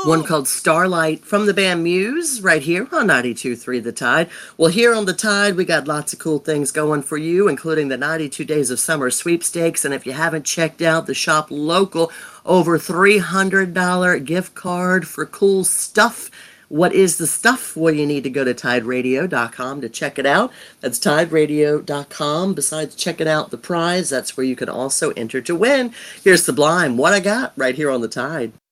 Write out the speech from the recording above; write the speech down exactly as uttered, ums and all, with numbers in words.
One called Starlight from the band Muse, right here on ninety-two point three The Tide. Well, here on The Tide, we got lots of cool things going for you, including the ninety-two Days of Summer sweepstakes. And if you haven't checked out the Shop Local, over three hundred dollars gift card for cool stuff. What is the stuff? Well, you need to go to tide radio dot com to check it out. That's tide radio dot com. Besides checking out the prize, that's where you can also enter to win. Here's Sublime, What I Got, right here on The Tide.